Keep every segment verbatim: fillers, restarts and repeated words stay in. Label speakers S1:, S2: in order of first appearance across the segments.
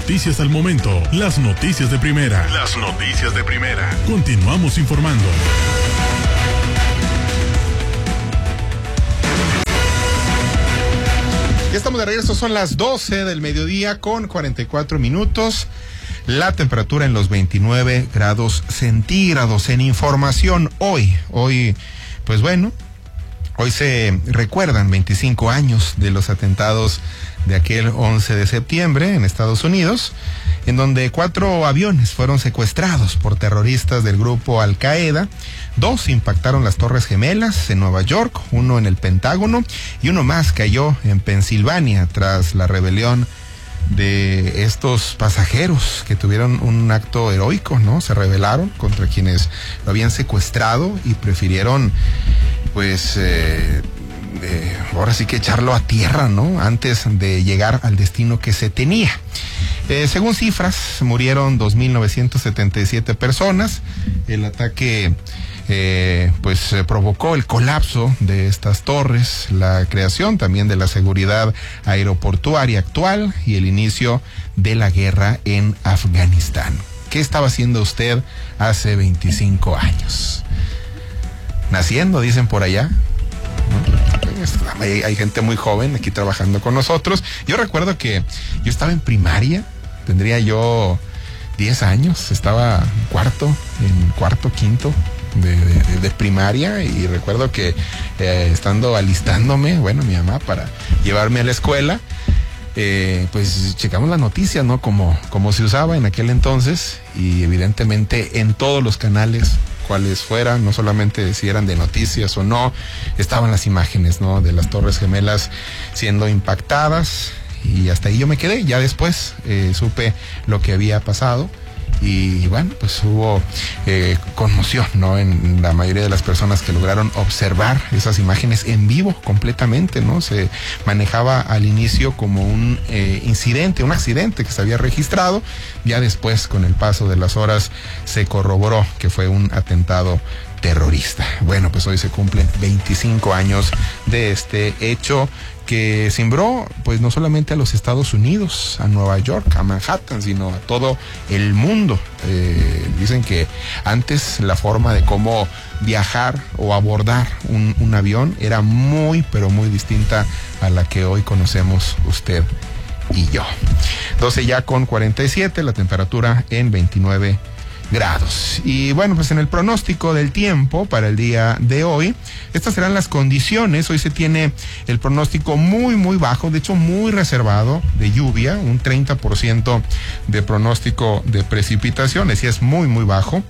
S1: noticias al momento, las noticias de primera. Las noticias de primera. Continuamos informando.
S2: Ya estamos de regreso, son las doce del mediodía con cuarenta y cuatro minutos. La temperatura en los veintinueve grados centígrados. En información hoy, hoy, pues bueno, hoy se recuerdan veinticinco años de los atentados de aquel once de septiembre en Estados Unidos, en donde cuatro aviones fueron secuestrados por terroristas del grupo Al Qaeda. Dos impactaron las Torres Gemelas en Nueva York, uno en el Pentágono y uno más cayó en Pensilvania tras la rebelión de estos pasajeros que tuvieron un acto heroico, ¿no? Se rebelaron contra quienes lo habían secuestrado y prefirieron, pues, eh, eh, ahora sí que echarlo a tierra, ¿no? Antes de llegar al destino que se tenía. Eh, según cifras, murieron dos mil novecientas setenta y siete personas. El ataque Eh, pues eh, provocó el colapso de estas torres, la creación también de la seguridad aeroportuaria actual y el inicio de la guerra en Afganistán. ¿Qué estaba haciendo usted hace veinticinco años? Naciendo, dicen por allá, ¿no? Hay, hay gente muy joven aquí trabajando con nosotros. Yo recuerdo que yo estaba en primaria, tendría yo diez años, estaba en cuarto, en cuarto, quinto De, de, de primaria, y recuerdo que eh, estando alistándome, bueno, mi mamá para llevarme a la escuela, eh, pues checamos las noticias, ¿no? Como, como se usaba en aquel entonces, y evidentemente en todos los canales, cuales fueran, no solamente si eran de noticias o no, estaban las imágenes, ¿no? De las Torres Gemelas siendo impactadas, y hasta ahí yo me quedé. Ya después eh, supe lo que había pasado. Y bueno, pues hubo eh, conmoción, ¿no? En la mayoría de las personas que lograron observar esas imágenes en vivo completamente, ¿no? Se manejaba al inicio como un eh, incidente, un accidente que se había registrado. Ya después, con el paso de las horas, se corroboró que fue un atentado terrorista. Bueno, pues hoy se cumplen veinticinco años de este hecho que cimbró, pues no solamente a los Estados Unidos, a Nueva York, a Manhattan, sino a todo el mundo. Eh, dicen que antes la forma de cómo viajar o abordar un, un avión era muy, pero muy distinta a la que hoy conocemos usted y yo. doce ya con cuarenta y siete, la temperatura en veintinueve grados. Y bueno, pues en el pronóstico del tiempo para el día de hoy, estas serán las condiciones. Hoy se tiene el pronóstico muy muy bajo, de hecho muy reservado, de lluvia, un treinta por ciento de pronóstico de precipitaciones, y es muy muy bajo.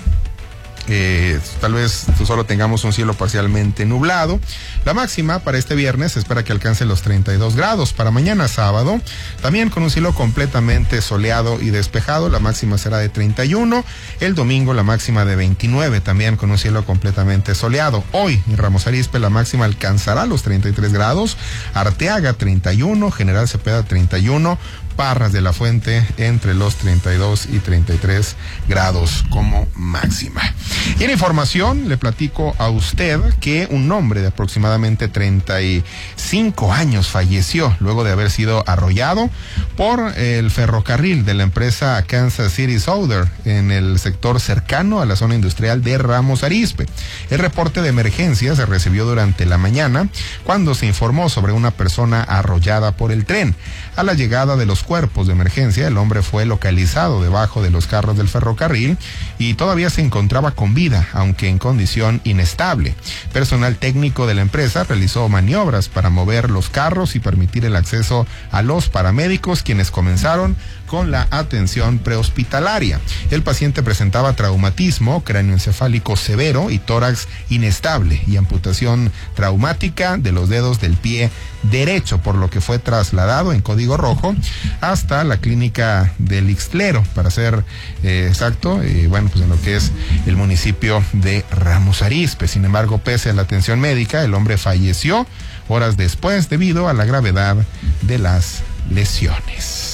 S2: Eh, tal vez solo tengamos un cielo parcialmente nublado. La máxima para este viernes se espera que alcance los treinta y dos grados. Para mañana sábado, también con un cielo completamente soleado y despejado, la máxima será de treinta y uno. El domingo la máxima de veintinueve, también con un cielo completamente soleado. Hoy en Ramos Arizpe la máxima alcanzará los treinta y tres grados, Arteaga treinta y uno, General Cepeda treinta y uno, Parras de la Fuente entre los treinta y dos y treinta y tres grados como máxima. Y en información le platico a usted que un hombre de aproximadamente treinta y cinco años falleció luego de haber sido arrollado por el ferrocarril de la empresa Kansas City Southern en el sector cercano a la zona industrial de Ramos Arizpe. El reporte de emergencia se recibió durante la mañana cuando se informó sobre una persona arrollada por el tren. A la llegada de los cuerpos de emergencia, el hombre fue localizado debajo de los carros del ferrocarril y todavía se encontraba con vida, aunque en condición inestable. Personal técnico de la empresa realizó maniobras para mover los carros y permitir el acceso a los paramédicos, quienes comenzaron con la atención prehospitalaria. El paciente presentaba traumatismo cráneoencefálico severo y tórax inestable y amputación traumática de los dedos del pie derecho, por lo que fue trasladado en código rojo hasta la clínica del Ixtlero, para ser eh, exacto, eh, bueno, pues en lo que es el municipio de Ramos Arizpe. Sin embargo, pese a la atención médica, el hombre falleció horas después debido a la gravedad de las lesiones.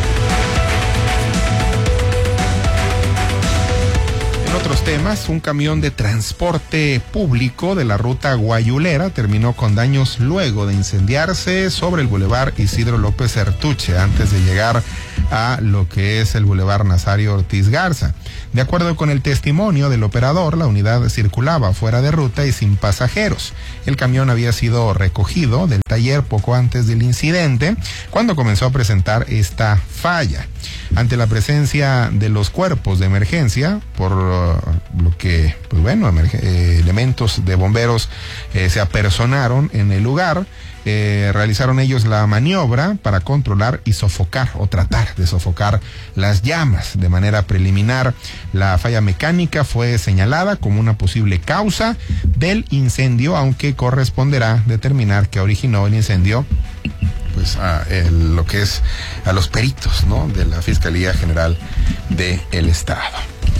S2: En otros temas, un camión de transporte público de la ruta Guayulera terminó con daños luego de incendiarse sobre el bulevar Isidro López Ertuche antes de llegar a lo que es el Boulevard Nazario Ortiz Garza. De acuerdo con el testimonio del operador, la unidad circulaba fuera de ruta y sin pasajeros. El camión había sido recogido del taller poco antes del incidente, cuando comenzó a presentar esta falla. Ante la presencia de los cuerpos de emergencia, por uh, lo que, pues bueno, eh, elementos de bomberos eh, se apersonaron en el lugar, Eh, realizaron ellos la maniobra para controlar y sofocar o tratar de sofocar las llamas. De manera preliminar, la falla mecánica fue señalada como una posible causa del incendio, aunque corresponderá determinar qué originó el incendio, pues a el, lo que es a los peritos, ¿no?, de la Fiscalía General del Estado.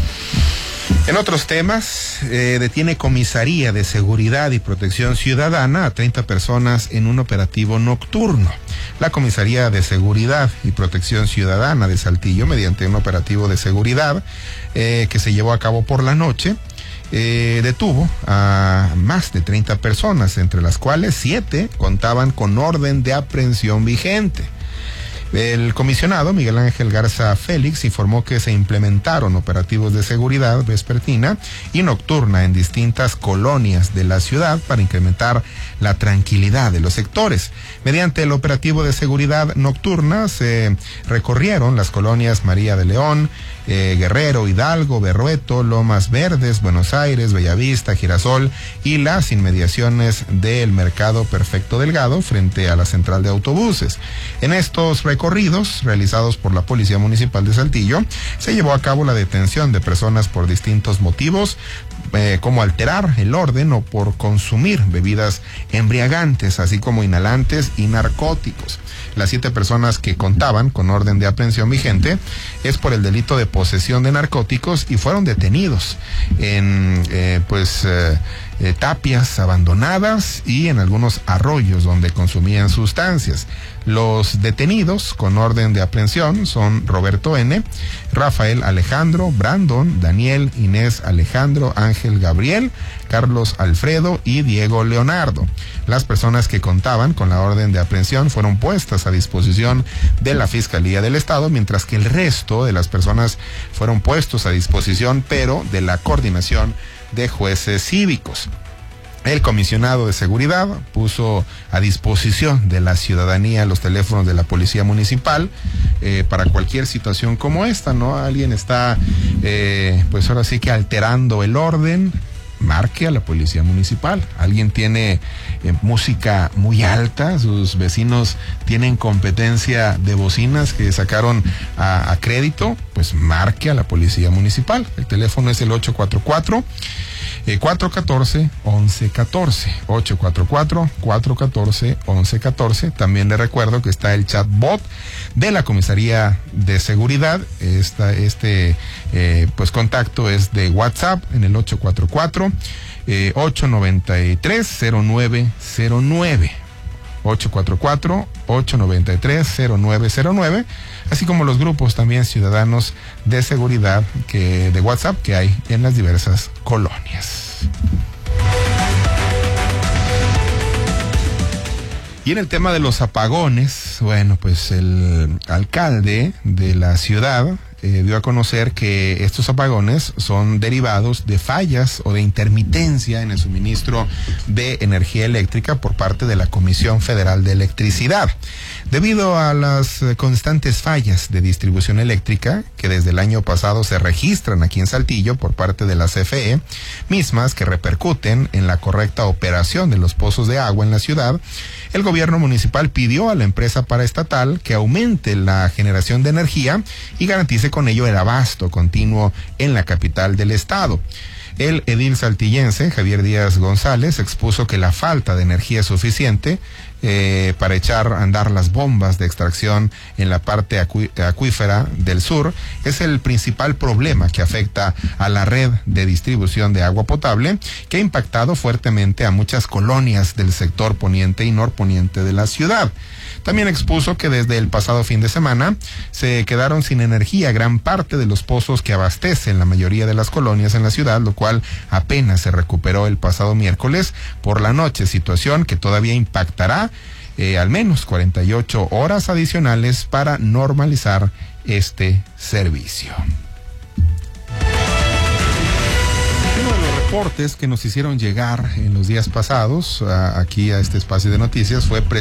S2: En otros temas, eh, detiene Comisaría de Seguridad y Protección Ciudadana a treinta personas en un operativo nocturno. La Comisaría de Seguridad y Protección Ciudadana de Saltillo, mediante un operativo de seguridad eh, que se llevó a cabo por la noche, eh, detuvo a más de treinta personas, entre las cuales siete contaban con orden de aprehensión vigente. El comisionado Miguel Ángel Garza Félix informó que se implementaron operativos de seguridad vespertina y nocturna en distintas colonias de la ciudad para incrementar la tranquilidad de los sectores. Mediante el operativo de seguridad nocturna se recorrieron las colonias María de León, eh, Guerrero, Hidalgo, Berrueto, Lomas Verdes, Buenos Aires, Bellavista, Girasol y las inmediaciones del Mercado Perfecto Delgado frente a la central de autobuses. En estos recorridos realizados por la Policía Municipal de Saltillo se llevó a cabo la detención de personas por distintos motivos, eh, como alterar el orden o por consumir bebidas embriagantes, así como inhalantes y narcóticos. Las siete personas que contaban con orden de aprehensión vigente es por el delito de posesión de narcóticos y fueron detenidos en eh, pues eh, eh, tapias abandonadas y en algunos arroyos donde consumían sustancias. Los detenidos con orden de aprehensión son Roberto N., Rafael Alejandro, Brandon, Daniel, Inés Alejandro, Ángel Gabriel, Carlos Alfredo y Diego Leonardo. Las personas que contaban con la orden de aprehensión fueron puestas a disposición de la Fiscalía del Estado, mientras que el resto de las personas fueron puestos a disposición, pero de la Coordinación de Jueces Cívicos. El comisionado de seguridad puso a disposición de la ciudadanía los teléfonos de la Policía Municipal eh, para cualquier situación como esta, ¿no? Alguien está, eh, pues ahora sí que alterando el orden, marque a la Policía Municipal. Alguien tiene eh, música muy alta, sus vecinos tienen competencia de bocinas que sacaron a, a crédito, pues marque a la Policía Municipal. El teléfono es el ocho cuatro cuatro, cuatro uno cuatro, once catorce, ocho cuatro cuatro, cuatro uno cuatro, once catorce. También le recuerdo que está el chatbot de la Comisaría de Seguridad. Esta, este eh, pues contacto es de WhatsApp en el ocho cuatro cuatro, ocho nueve tres, cero nueve cero nueve. ocho cuatro cuatro, ocho nueve tres, cero nueve cero nueve, así como los grupos también ciudadanos de seguridad que de WhatsApp que hay en las diversas colonias. Y en el tema de los apagones, bueno, pues el alcalde de la ciudad Eh, dio a conocer que estos apagones son derivados de fallas o de intermitencia en el suministro de energía eléctrica por parte de la Comisión Federal de Electricidad. Debido a las eh, constantes fallas de distribución eléctrica que desde el año pasado se registran aquí en Saltillo por parte de la C F E, mismas que repercuten en la correcta operación de los pozos de agua en la ciudad, el gobierno municipal pidió a la empresa paraestatal que aumente la generación de energía y garantice con ello el abasto continuo en la capital del estado. El edil saltillense, Javier Díaz González, expuso que la falta de energía es suficiente eh, para echar a andar las bombas de extracción en la parte acu acuífera del sur es el principal problema que afecta a la red de distribución de agua potable, que ha impactado fuertemente a muchas colonias del sector poniente y norponiente de la ciudad. También expuso que desde el pasado fin de semana se quedaron sin energía gran parte de los pozos que abastecen la mayoría de las colonias en la ciudad, lo cual apenas se recuperó el pasado miércoles por la noche, situación que todavía impactará eh, al menos cuarenta y ocho horas adicionales para normalizar este servicio. Uno de los reportes que nos hicieron llegar en los días pasados a, aquí a este espacio de noticias fue